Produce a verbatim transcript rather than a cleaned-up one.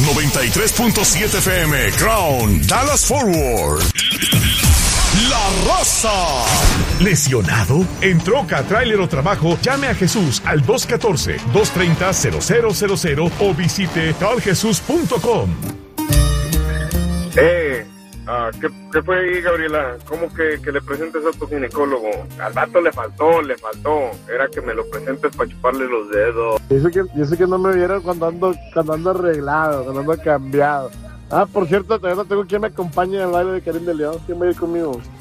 noventa y tres punto siete F M, Crown, Dallas Forward. La Raza. ¿Lesionado? ¿En troca, tráiler o trabajo? Llame a Jesús al dos uno cuatro, dos tres cero, cero cero cero cero o visite tal jesús punto com. Eh, uh, ¿qué, ¿qué fue ahí, Gabriela? ¿Cómo que, que le presentes a tu ginecólogo? Al vato le faltó, le faltó. Era que me lo presentes para chuparle los dedos. Dice que, dice que no me vieron cuando ando, cuando ando arreglado, cuando ando cambiado. Ah, por cierto, todavía no tengo quien me acompañe al baile de Karim de León. ¿Quién va a ir conmigo?